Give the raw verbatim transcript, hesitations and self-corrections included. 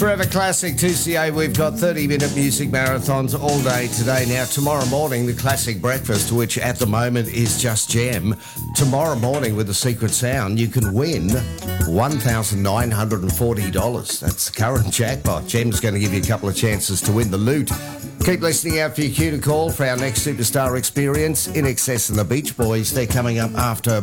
Forever Classic two C A, we've got thirty minute music marathons all day today. Now, tomorrow morning, the Classic Breakfast, which at the moment is just Gem. Tomorrow morning with the Secret Sound, you can win one thousand nine hundred forty dollars. That's the current jackpot. Gem's going to give you a couple of chances to win the loot. Keep listening out for your cue to call for our next superstar experience. In Excess and the Beach Boys, they're coming up after